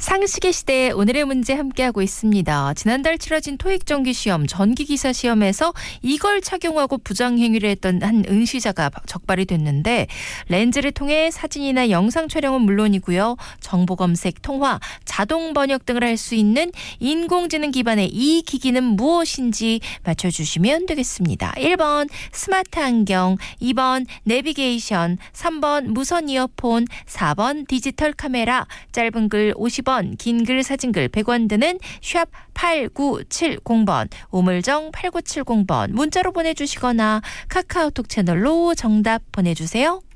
상식의 시대에 오늘의 문제 함께하고 있습니다. 지난달 치러진 토익 정기시험 전기기사 시험에서 이걸 착용하고 부정행위를 했던 한 응시자가 적발이 됐는데 렌즈를 통해 사진이나 영상 촬영은 물론이고요. 정보 검색, 통화, 자동 번역 등을 할 수 있는 인공지능 기반의 이 기기는 무엇인지 맞춰주시면 되겠습니다. 1번 스마트 안경, 2번 내비게이션, 3번 무선 이어폰, 4번 디지털 카메라. 짧은 글 50원, 긴 글 사진글 100원 드는 샵 8970번, 우물정 8970번 문자로 보내주시거나 카카오톡 채널로 정답 보내주세요.